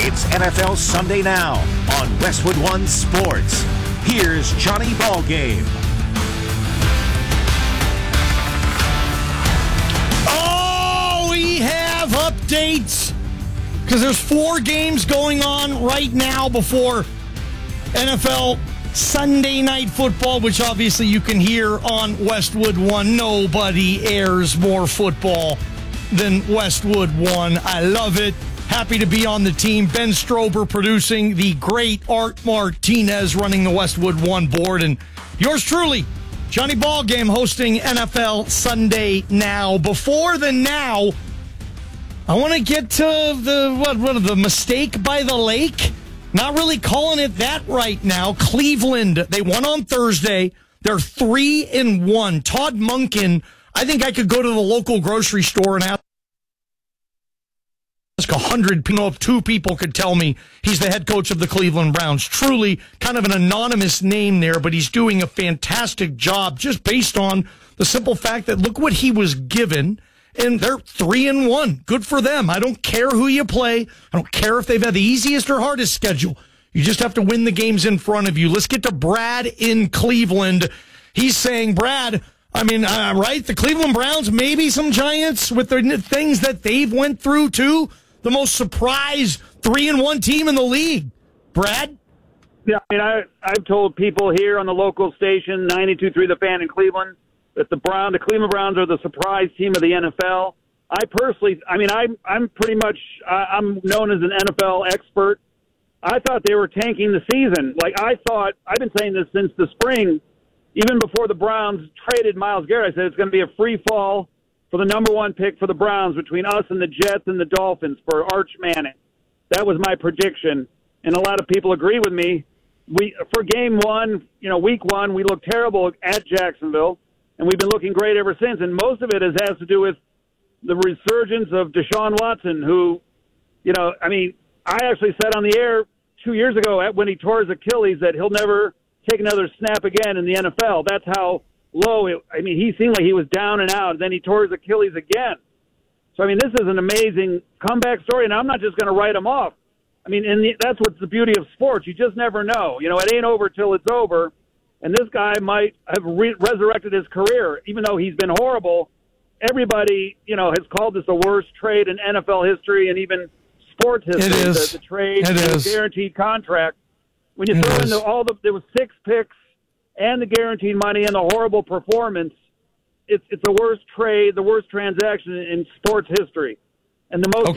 It's NFL Sunday Now on Westwood One Sports. Here's Johnny Ballgame. Oh, we have updates because there's 4 games going on right now before NFL Sunday Night Football, which obviously you can hear on Westwood One. Nobody airs more football than Westwood One. I love it. Happy to be on the team. Ben Strober producing, the great Art Martinez running the Westwood One board, and yours truly, Johnny Ballgame, hosting NFL Sunday Now. Before the now, I want to get to the mistake by the lake. Not really calling it that right now. Cleveland, they won on Thursday. They're 3-1. Todd Monken, I think I could go to the local grocery store and ask 100, 2 people could tell me he's the head coach of the Cleveland Browns. Truly kind of an anonymous name there, but he's doing a fantastic job just based on the simple fact that look what he was given, and they're 3-1. Good for them. I don't care who you play. I don't care if they've had the easiest or hardest schedule. You just have to win the games in front of you. Let's get to Brad in Cleveland. He's saying, Brad, right? The Cleveland Browns, maybe some Giants with the things that they've went through too. The most surprise 3-1 team in the league. Brad? Yeah, I've told people here on the local station, 92.3 The Fan in Cleveland, that the Cleveland Browns are the surprise team of the NFL. I personally, I'm pretty much, I'm known as an NFL expert. I thought they were tanking the season. I've been saying this since the spring, even before the Browns traded Myles Garrett. I said it's going to be a free fall for the number 1 pick for the Browns between us and the Jets and the Dolphins for Arch Manning. That was my prediction, and a lot of people agree with me. For game 1, week 1, we looked terrible at Jacksonville, and we've been looking great ever since, and most of it has to do with the resurgence of Deshaun Watson, who, I actually said on the air 2 years ago when he tore his Achilles that he'll never take another snap again in the NFL. That's how low. He seemed like he was down and out. Then he tore his Achilles again. So, this is an amazing comeback story, and I'm not just going to write him off. That's what's the beauty of sports. You just never know. It ain't over till it's over, and this guy might have resurrected his career. Even though he's been horrible, everybody, has called this the worst trade in NFL history and even sports history. It is. The trade, the guaranteed contract. When you throw in there was 6 picks, and the guaranteed money and the horrible performance, it's the worst trade, the worst transaction in sports history. And the most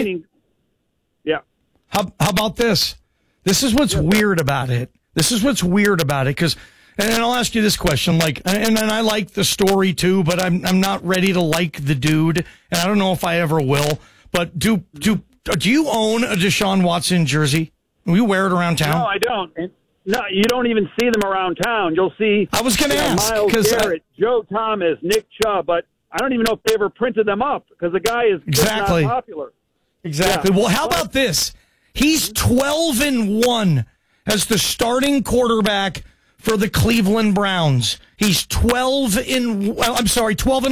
yeah. How about this? This is what's weird about it. Because, and I'll ask you this question, and I like the story too, but I'm not ready to like the dude, and I don't know if I ever will. But do you own a Deshaun Watson jersey? Will you wear it around town? No, I don't. No, you don't even see them around town. You'll see I was going to ask, Myles Garrett, Joe Thomas, Nick Chubb, but I don't even know if they ever printed them up because the guy is just not popular. Exactly. Yeah. Well, how about this? He's 12-1 as the starting quarterback for the Cleveland Browns. He's 12-11. I'm sorry.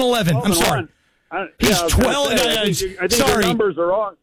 He's 12. I think the numbers are wrong.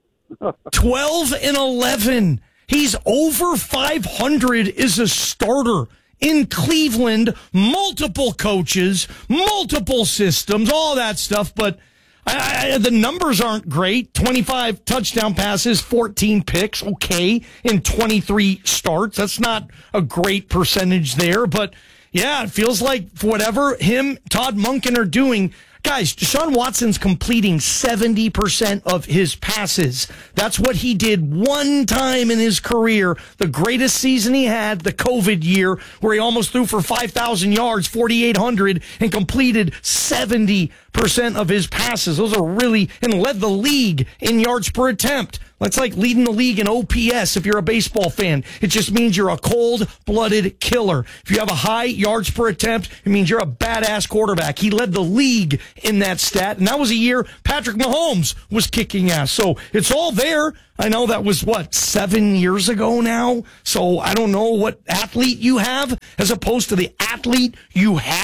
12-11. He's over 500 as a starter in Cleveland. Multiple coaches, multiple systems, all that stuff. But the numbers aren't great. 25 touchdown passes, 14 picks. Okay, in 23 starts. That's not a great percentage there. But, yeah, it feels like for whatever Todd Monken are doing, guys, Deshaun Watson's completing 70% of his passes. That's what he did one time in his career. The greatest season he had, the COVID year, where he almost threw for 5,000 yards, 4,800, and completed 70% of his passes. Those are really, and led the league in yards per attempt. That's like leading the league in OPS if you're a baseball fan. It just means you're a cold-blooded killer. If you have a high yards per attempt, it means you're a badass quarterback. He led the league in that stat, and that was a year Patrick Mahomes was kicking ass. So it's all there. I know that was, 7 years ago now? So I don't know what athlete you have as opposed to the athlete you had.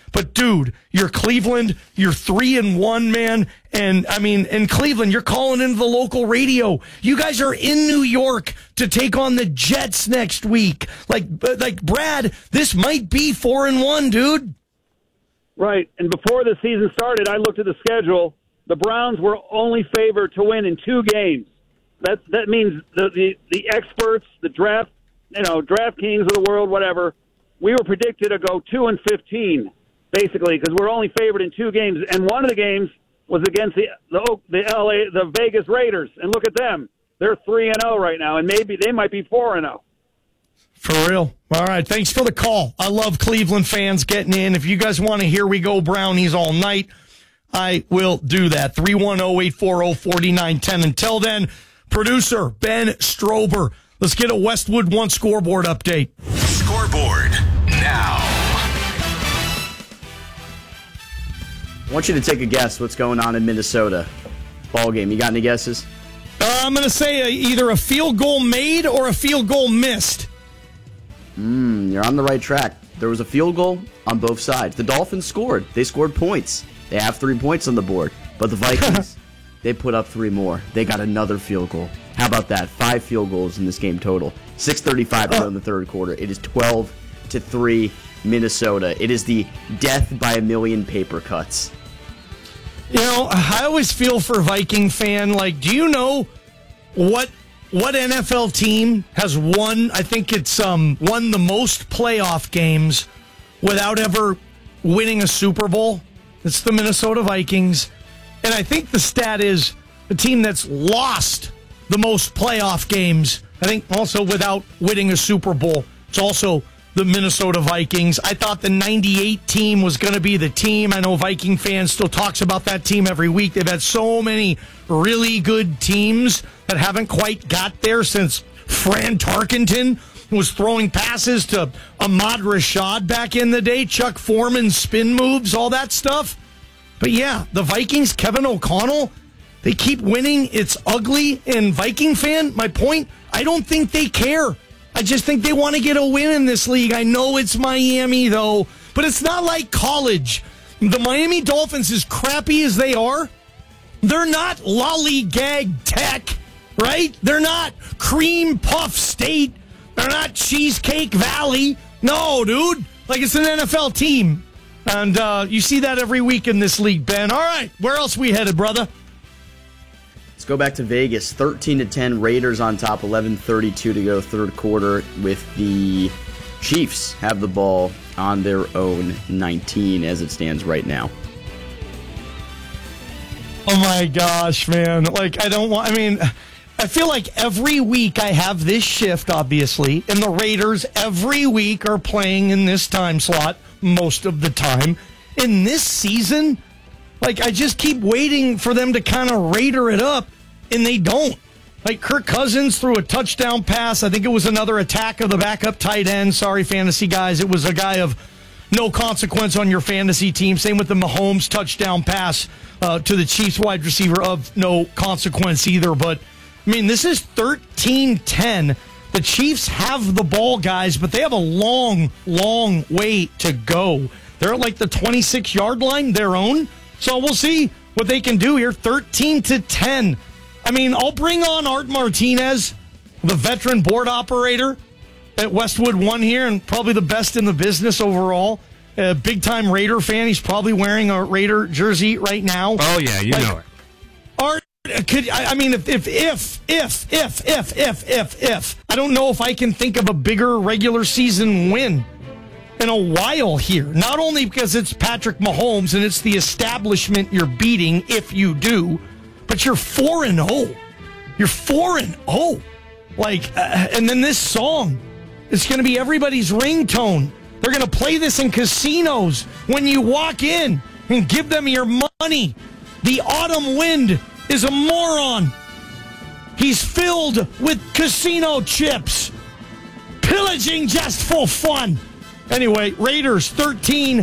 But dude, you're Cleveland, you're 3-1, man. And I mean, in Cleveland, you're calling into the local radio. You guys are in New York to take on the Jets next week. Like Brad, this might be 4-1, dude. Right. And before the season started, I looked at the schedule. The Browns were only favored to win in 2 games. That means the experts, the DraftKings of the world, whatever, we were predicted to go 2-15, basically, because we're only favored in 2 games. And one of the games was against the Vegas Raiders. And look at them. They're 3-0 right now, and maybe they might be 4-0. For real. All right. Thanks for the call. I love Cleveland fans getting in. If you guys want to hear we go Brownies all night, I will do that. 310-840-4910. Until then, producer Ben Strober. Let's get a Westwood One scoreboard update. Scoreboard now. I want you to take a guess what's going on in Minnesota. Ball game. You got any guesses? I'm going to say either a field goal made or a field goal missed. You're on the right track. There was a field goal on both sides. The Dolphins scored. They scored points. They have 3 points on the board. But the Vikings, they put up 3 more. They got another field goal. How about that? 5 field goals in this game total. 6:35 to go in the third quarter. It is 12-3 Minnesota. It is the death by a million paper cuts. You know, I always feel for a Viking fan. Like, do you know what NFL team has won? I think it's won the most playoff games without ever winning a Super Bowl. It's the Minnesota Vikings. And I think the stat is the team that's lost the most playoff games, I think also without winning a Super Bowl. It's also the Minnesota Vikings. I thought the 98 team was going to be the team. I know Viking fans still talks about that team every week. They've had so many really good teams that haven't quite got there since Fran Tarkenton was throwing passes to Ahmad Rashad back in the day, Chuck Foreman spin moves, all that stuff. But yeah, the Vikings, Kevin O'Connell, they keep winning. It's ugly. And Viking fan, my point, I don't think they care. I just think they want to get a win in this league. I know it's Miami, though, but it's not like college. The Miami Dolphins, as crappy as they are, they're not lollygag Tech, right? They're not Cream Puff State. They're not Cheesecake Valley. No, dude. Like, it's an NFL team. And you see that every week in this league, Ben. All right, where else we headed, brother? Let's go back to Vegas. 13-10 Raiders on top. 11:32 to go third quarter with the Chiefs have the ball on their own 19 as it stands right now. Oh my gosh, man. Like, I feel like every week I have this shift, obviously, and the Raiders every week are playing in this time slot most of the time. In this season, like, I just keep waiting for them to kind of Raider it up, and they don't. Like, Kirk Cousins threw a touchdown pass. I think it was another attack of the backup tight end. Sorry, fantasy guys. It was a guy of no consequence on your fantasy team. Same with the Mahomes touchdown pass to the Chiefs wide receiver of no consequence either. But, I mean, this is 13-10. The Chiefs have the ball, guys, but they have a long, long way to go. They're at like the 26-yard line, their own. So we'll see what they can do here. 13-10. I mean, I'll bring on Art Martinez, the veteran board operator at Westwood One here, and probably the best in the business overall. A big-time Raider fan. He's probably wearing a Raider jersey right now. Oh, yeah, you know it. Art, if I don't know if I can think of a bigger regular season win in a while here. Not only because it's Patrick Mahomes and it's the establishment you're beating if you do, but you're 4-0. You're 4-0. Like, and then this song, it's going to be everybody's ringtone. They're going to play this in casinos when you walk in and give them your money. The autumn wind is a moron. He's filled with casino chips, pillaging just for fun. Anyway, Raiders 13-10.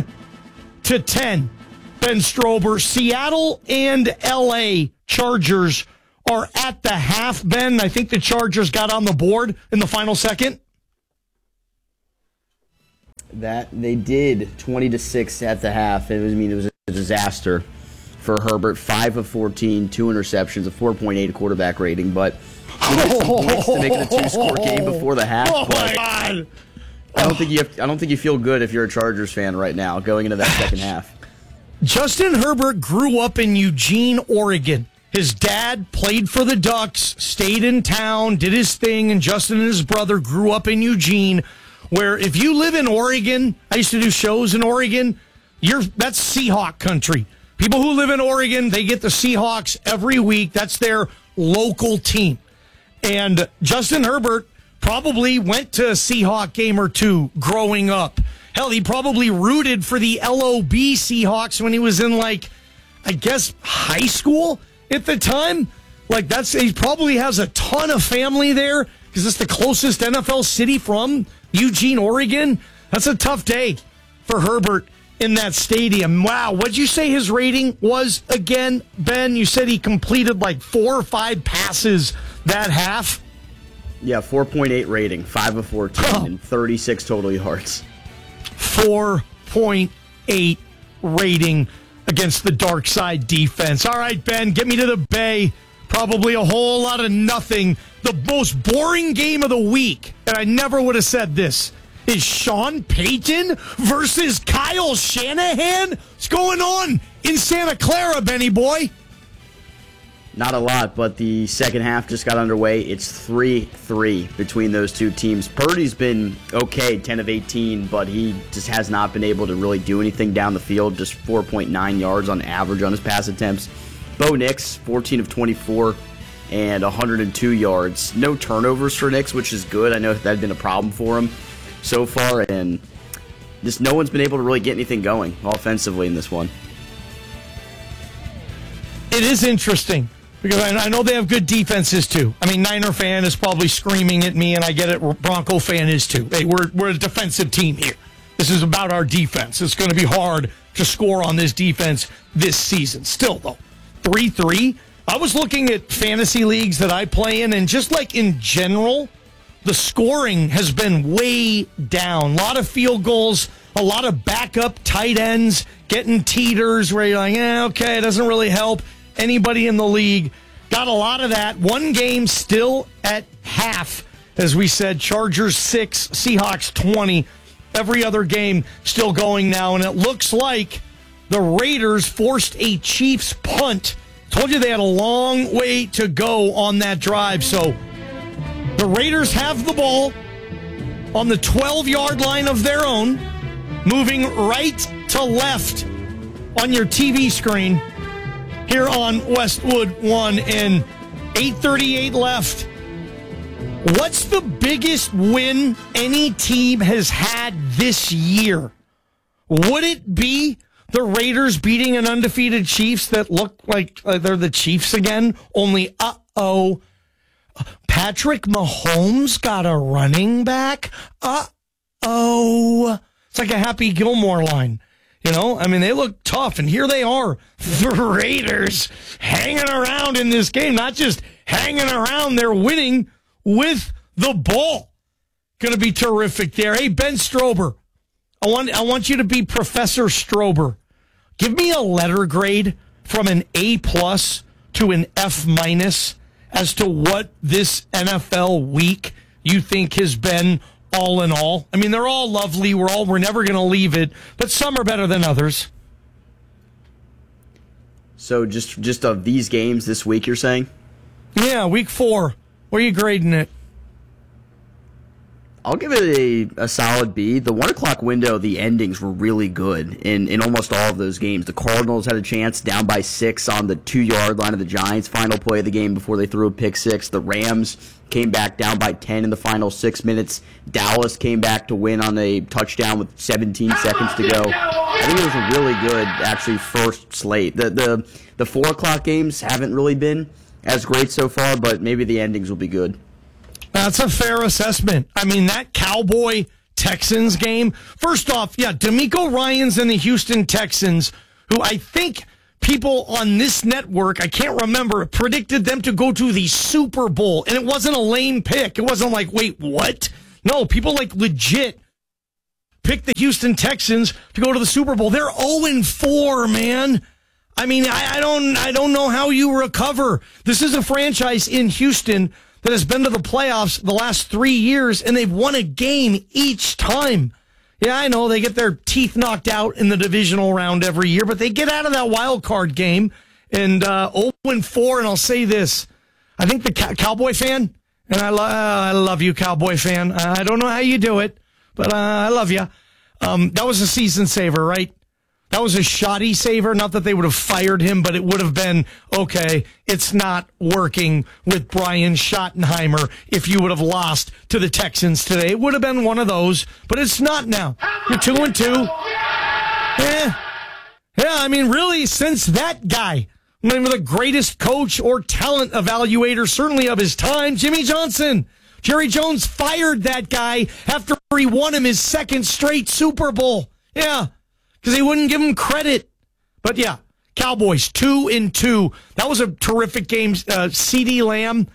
Ben Strober, Seattle and L.A. Chargers are at the half. Ben, I think the Chargers got on the board in the final second. That they did 20-6 at the half. It was a disaster for Herbert. 5 of 14, 2 interceptions, a 4.8 quarterback rating, but he did some points to make it a 2-score game before the half. Oh my God! I don't think you feel good if you're a Chargers fan right now going into that second half. Justin Herbert grew up in Eugene, Oregon. His dad played for the Ducks, stayed in town, did his thing, and Justin and his brother grew up in Eugene, where if you live in Oregon, I used to do shows in Oregon, that's Seahawk country. People who live in Oregon, they get the Seahawks every week. That's their local team. And Justin Herbert probably went to a Seahawk game or two growing up. Hell, he probably rooted for the LOB Seahawks when he was in, high school at the time. He probably has a ton of family there because it's the closest NFL city from Eugene, Oregon. That's a tough day for Herbert in that stadium. Wow, what'd you say his rating was again, Ben? You said he completed 4 or 5 passes that half? Yeah, 4.8 rating, 5 of 14, and 36 total yards. 4.8 rating against the dark side defense. All right, Ben, get me to the Bay. Probably a whole lot of nothing. The most boring game of the week, and I never would have said this, is Sean Payton versus Kyle Shanahan. What's going on in Santa Clara, Benny boy? Not a lot, but the second half just got underway. It's 3-3 between those two teams. Purdy's been okay, 10 of 18, but he just has not been able to really do anything down the field, just 4.9 yards on average on his pass attempts. Bo Nix, 14 of 24 and 102 yards. No turnovers for Nix, which is good. I know that had been a problem for him so far, and just no one's been able to really get anything going offensively in this one. It is interesting. Because I know they have good defenses, too. I mean, Niner fan is probably screaming at me, and I get it. Bronco fan is, too. Hey, we're a defensive team here. This is about our defense. It's going to be hard to score on this defense this season. Still, though, 3-3. I was looking at fantasy leagues that I play in, and just in general, the scoring has been way down. A lot of field goals, a lot of backup tight ends getting teeters where you're okay, it doesn't really help anybody in the league. Got a lot of that. One game still at half. As we said, Chargers 6, Seahawks 20. Every other game still going now, and it looks like the Raiders forced a Chiefs punt. Told you they had a long way to go on that drive. So the Raiders have the ball on the 12-yard line of their own, moving right to left on your TV screen here on Westwood 1, and 8:38 left. What's the biggest win any team has had this year? Would it be the Raiders beating an undefeated Chiefs that look like they're the Chiefs again? Only, Patrick Mahomes got a running back? It's like a Happy Gilmore line. They look tough, and here they are, the Raiders, hanging around in this game. Not just hanging around, they're winning with the ball. Going to be terrific there. Hey, Ben Strober, I want you to be Professor Strober. Give me a letter grade from an A+ to an F- as to what this NFL week you think has been all in all. I mean, they're all lovely. We're never going to leave it, but some are better than others. So just of these games this week, you're saying? Yeah, week 4. Where are you grading it? I'll give it a solid B. The 1 o'clock window, the endings were really good in almost all of those games. The Cardinals had a chance down by 6 on the 2-yard line of the Giants' final play of the game before they threw a pick 6. The Rams came back down by 10 in the final 6 minutes. Dallas came back to win on a touchdown with 17 seconds to go. I think it was a really good, actually, first slate. The 4 o'clock games haven't really been as great so far, but maybe the endings will be good. That's a fair assessment. I mean, that Cowboy-Texans game, first off, DeMeco Ryans and the Houston Texans, who I think people on this network, I can't remember, predicted them to go to the Super Bowl, and it wasn't a lame pick. It wasn't like, wait, what? No, people legit picked the Houston Texans to go to the Super Bowl. They're 0-4, man. I mean, I don't know how you recover. This is a franchise in Houston that has been to the playoffs the last 3 years, and they've won a game each time. Yeah, I know they get their teeth knocked out in the divisional round every year, but they get out of that wild card game, and 0-4, and I'll say this. I think the Cowboy fan, and I love you, Cowboy fan. I don't know how you do it, but I love you. That was a season saver, right? That was a shoddy saver. Not that they would have fired him, but it would have been, okay, it's not working with Brian Schottenheimer if you would have lost to the Texans today. It would have been one of those, but it's not now. You're 2-2. Yeah, I mean, really, since that guy, one of the greatest coach or talent evaluator, certainly of his time, Jimmy Johnson. Jerry Jones fired that guy after he won him his second straight Super Bowl. Yeah, because he wouldn't give him credit. But yeah, Cowboys 2-2. That was a terrific game. CeeDee Lamb,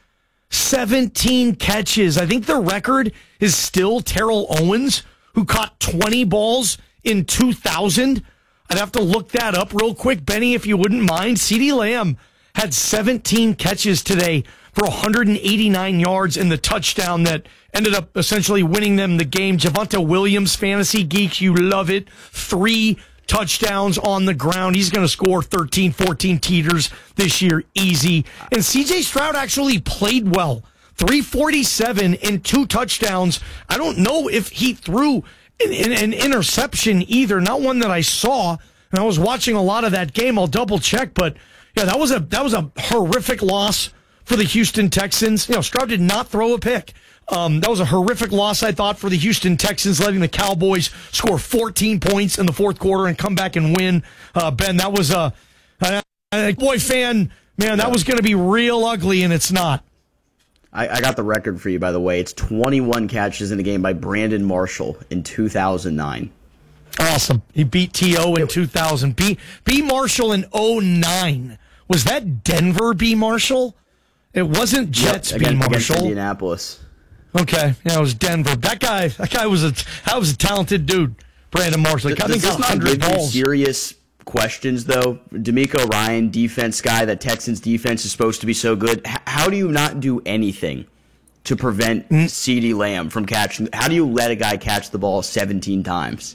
17 catches. I think the record is still Terrell Owens, who caught 20 balls in 2000. I'd have to look that up real quick, Benny, if you wouldn't mind. CeeDee Lamb had 17 catches today for 189 yards in the touchdown that ended up essentially winning them the game. Javonte Williams, fantasy geeks, you love it. 3 touchdowns on the ground. He's going to score 13, 14 teeters this year, easy. And C.J. Stroud actually played well. 347 and 2 touchdowns. I don't know if he threw an interception either, not one that I saw. And I was watching a lot of that game. I'll double check, but yeah, that was a horrific loss for the Houston Texans. You know, Stroud did not throw a pick. That was a horrific loss, I thought, for the Houston Texans, letting the Cowboys score 14 points in the fourth quarter and come back and win. Ben, that was a boy fan, man, that was going to be real ugly, and it's not. I got the record for you, by the way. It's 21 catches in a game by Brandon Marshall in 2009. Awesome. He beat T.O. in 2000. B. Marshall in 2009. Was that Denver B. Marshall? It wasn't Jets B. Marshall. Against Indianapolis. Okay. Yeah, it was Denver. That guy was a talented dude, Brandon Marshall. Does this not give you serious questions, though? DeMeco Ryan, defense guy, that Texans defense is supposed to be so good. How do you not do anything to prevent CeeDee Lamb from catching? How do you let a guy catch the ball 17 times?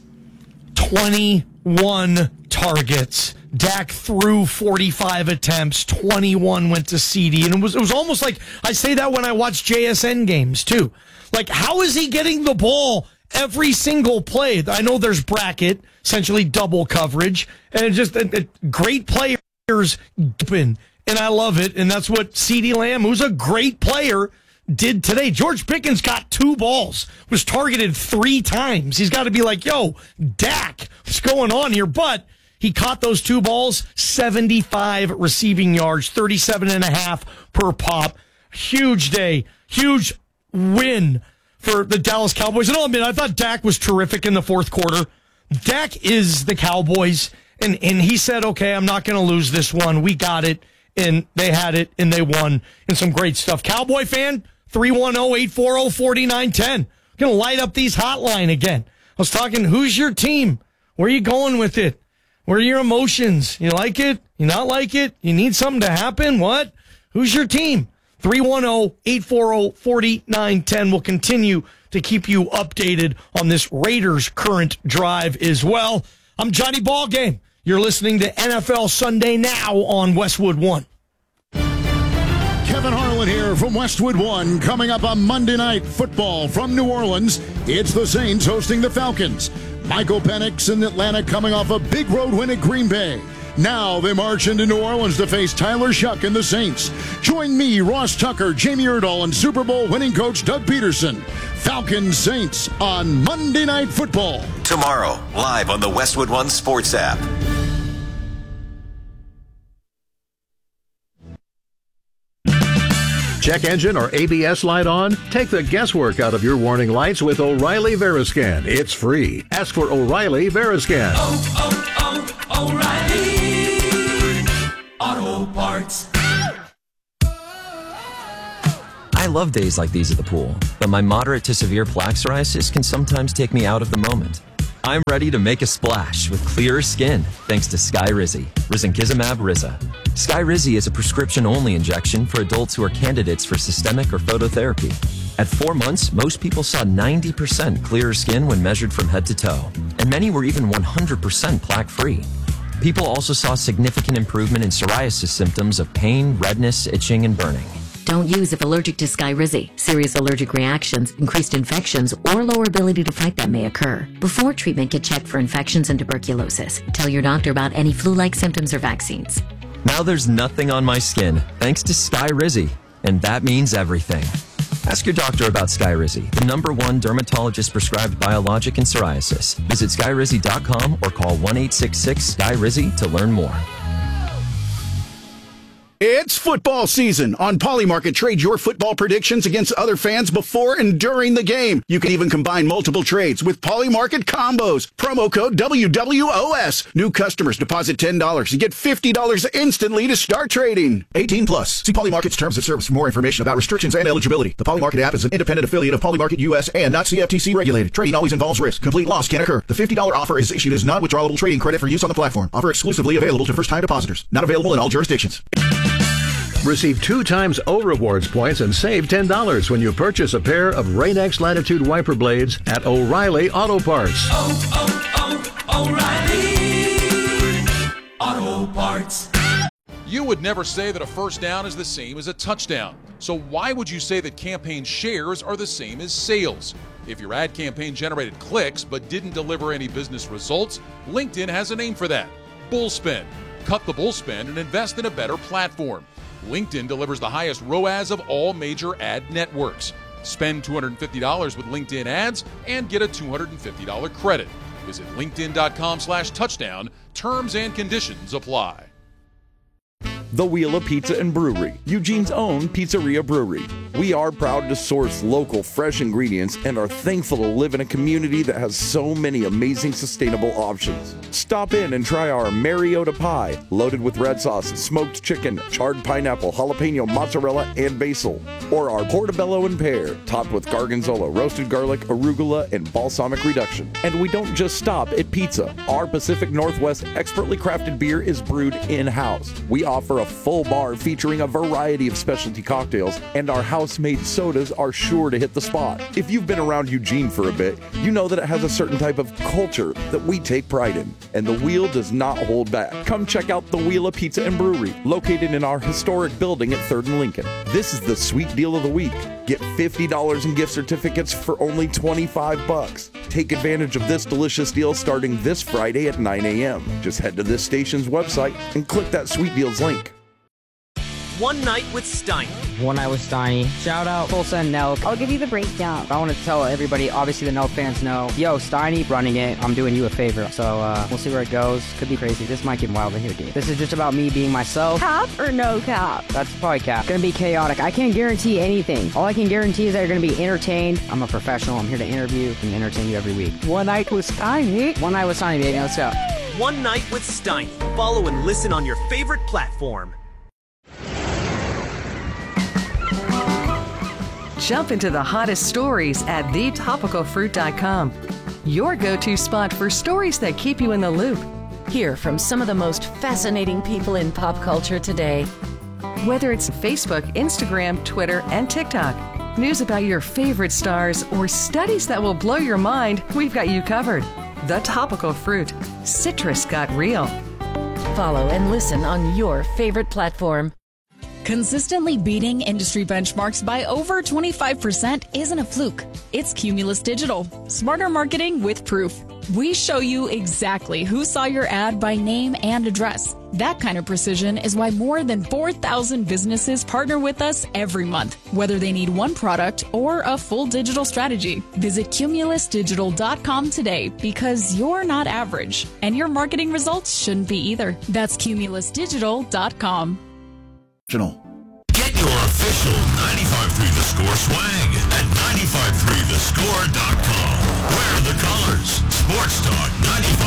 21 targets. Dak threw 45 attempts. 21 went to CeeDee. And it was almost like, I say that when I watch JSN games, too. Like, how is he getting the ball every single play? I know there's bracket, essentially double coverage, and just great players open, and I love it. And that's what CeeDee Lamb, who's a great player, did today. George Pickens got 2 balls, was targeted 3 times. He's got to be like, yo, Dak, what's going on here? But he caught those 2 balls, 75 receiving yards, 37.5 per pop. Huge day, huge win for the Dallas Cowboys. And I'll admit, I thought Dak was terrific in the fourth quarter. Dak is the Cowboys, and he said, okay, I'm not going to lose this one. We got it, and they had it, and they won, and some great stuff. Cowboy fan, 310-840-4910. Going to light up these hotline again. I was talking, who's your team? Where are you going with it? Where are your emotions? You like it? You not like it? You need something to happen? What? Who's your team? 310-840-4910. We'll continue to keep you updated on this Raiders current drive as well. I'm Johnny Ballgame. You're listening to NFL Sunday Now on Westwood One. Kevin Harlan here from Westwood One. Coming up on Monday Night Football from New Orleans, it's the Saints hosting the Falcons. Michael Penix in Atlanta coming off a big road win at Green Bay. Now they march into New Orleans to face Tyler Shuck and the Saints. Join me, Ross Tucker, Jamie Erdahl, and Super Bowl winning coach Doug Peterson. Falcons Saints on Monday Night Football. Tomorrow, live on the Westwood One Sports app. Check engine or ABS light on? Take the guesswork out of your warning lights with O'Reilly Veriscan. It's free. Ask for O'Reilly Veriscan. O'Reilly Auto Parts. I love days like these at the pool, but my moderate to severe plaque psoriasis can sometimes take me out of the moment. I'm ready to make a splash with clearer skin thanks to Skyrizi, risankizumab Riza. Skyrizi is a prescription-only injection for adults who are candidates for systemic or phototherapy. At 4 months, most people saw 90% clearer skin when measured from head to toe, and many were even 100% plaque-free. People also saw significant improvement in psoriasis symptoms of pain, redness, itching, and burning. Don't use if allergic to Skyrizi. Serious allergic reactions, increased infections, or lower ability to fight them may occur. Before treatment, get checked for infections and tuberculosis. Tell your doctor about any flu-like symptoms or vaccines. Now there's nothing on my skin thanks to Skyrizi, and that means everything. Ask your doctor about Skyrizi, the #1 dermatologist-prescribed biologic in psoriasis. Visit Skyrizi.com or call 1-866-SKYRIZI to learn more. It's football season. On Polymarket, trade your football predictions against other fans before and during the game. You can even combine multiple trades with Polymarket combos. Promo code WWOS. New customers deposit $10 and get $50 instantly to start trading. 18 plus. See Polymarket's terms of service for more information about restrictions and eligibility. The Polymarket app is an independent affiliate of Polymarket US and not CFTC regulated. Trading always involves risk. Complete loss can occur. The $50 offer is issued as non-withdrawable trading credit for use on the platform. Offer exclusively available to first-time depositors. Not available in all jurisdictions. Receive 2 times O Rewards points and save $10 when you purchase a pair of Rain-X Latitude wiper blades at O'Reilly Auto Parts. O'Reilly Auto Parts. You would never say that a first down is the same as a touchdown. So why would you say that campaign shares are the same as sales? If your ad campaign generated clicks but didn't deliver any business results, LinkedIn has a name for that: Bullspend. Cut the bullspend and invest in a better platform. LinkedIn delivers the highest ROAS of all major ad networks. Spend $250 with LinkedIn ads and get a $250 credit. Visit linkedin.com/touchdown. Terms and conditions apply. The Wheel of Pizza and Brewery, Eugene's own pizzeria brewery. We are proud to source local, fresh ingredients and are thankful to live in a community that has so many amazing sustainable options. Stop in and try our Mariota pie, loaded with red sauce, smoked chicken, charred pineapple, jalapeno, mozzarella, and basil. Or our portobello and pear, topped with gargonzola, roasted garlic, arugula, and balsamic reduction. And we don't just stop at pizza. Our Pacific Northwest expertly crafted beer is brewed in-house. We offer a full bar featuring a variety of specialty cocktails, and our house-made sodas are sure to hit the spot. If you've been around Eugene for a bit, you know that it has a certain type of culture that we take pride in, and the Wheel does not hold back. Come check out the Wheel of Pizza and Brewery, located in our historic building at 3rd and Lincoln. This is the sweet deal of the week. Get $50 in gift certificates for only $25. Take advantage of this delicious deal starting this Friday at 9 a.m. Just head to this station's website and click that Sweet Deals link. One Night with Steiny. One Night with Steiny. Shout out Tulsa and Nelk. I'll give you the breakdown. I want to tell everybody, obviously the Nelk fans know, yo, Steiny running it, I'm doing you a favor. So we'll see where it goes. Could be crazy. This might get wild in here, dude. This is just about me being myself. Cap or no cap? That's probably cap. Gonna be chaotic. I can't guarantee anything. All I can guarantee is that you're gonna be entertained. I'm a professional. I'm here to interview and entertain you every week. One Night with Steiny. One Night with Steiny, baby. Let's go. One Night with Steiny. Follow and listen on your favorite platform. Jump into the hottest stories at thetopicalfruit.com. Your go-to spot for stories that keep you in the loop. Hear from some of the most fascinating people in pop culture today. Whether it's Facebook, Instagram, Twitter, and TikTok, news about your favorite stars, or studies that will blow your mind, we've got you covered. The Topical Fruit. Citrus got real. Follow and listen on your favorite platform. Consistently beating industry benchmarks by over 25% isn't a fluke. It's Cumulus Digital. Smarter marketing with proof. We show you exactly who saw your ad by name and address. That kind of precision is why more than 4,000 businesses partner with us every month, whether they need one product or a full digital strategy. Visit cumulusdigital.com today, because you're not average, and your marketing results shouldn't be either. That's cumulusdigital.com. Get your official 95.3 The Score swag at 95.3thescore.com. Wear the colors. Sports Talk 95.